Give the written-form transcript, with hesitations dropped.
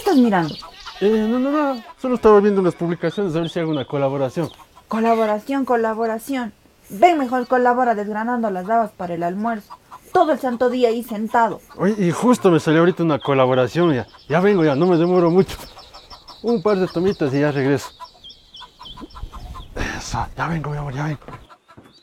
estás mirando? No, solo estaba viendo unas publicaciones a ver si hago una colaboración. Colaboración. Ven, mejor colabora desgranando las habas para el almuerzo. Todo el santo día ahí sentado. Oye, y justo me salió ahorita una colaboración, ya vengo, ya no me demoro mucho. Un par de tomitas y ya regreso. Eso, ya vengo, mi amor, ya vengo.